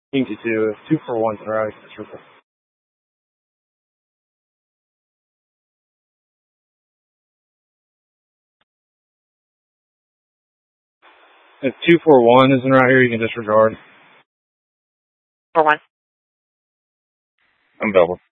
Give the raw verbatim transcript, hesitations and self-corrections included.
You can do two for one right. Disregard. If two four one isn't right here, you can disregard. four one. I'm available.